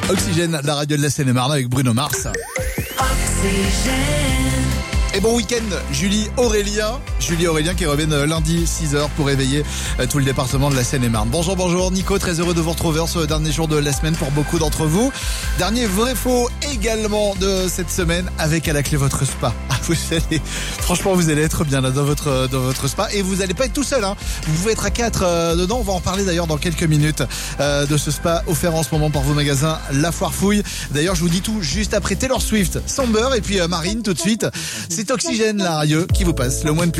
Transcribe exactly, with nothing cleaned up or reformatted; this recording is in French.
Oxygène, la radio de la Seine-et-Marne avec Bruno Mars. Oxygène. Et bon week-end, Julie Aurélien. Julie Aurélien qui revient lundi six heures pour réveiller tout le département de la Seine-et-Marne. Bonjour, bonjour Nico, très heureux de vous retrouver en ce dernier jour de la semaine pour beaucoup d'entre vous. Dernier vrai-faux également de cette semaine avec à la clé votre spa. Vous allez, franchement, vous allez être bien là dans votre, dans votre spa et vous n'allez pas être tout seul, hein. Vous pouvez être à quatre euh, dedans. On va en parler d'ailleurs dans quelques minutes euh, de ce spa offert en ce moment par vos magasins La Foire Fouille. D'ailleurs, je vous dis tout juste après Taylor Swift, Somber et puis euh, Marine tout de suite. C'est Oxygène, la radio qui vous passe le moins de pub.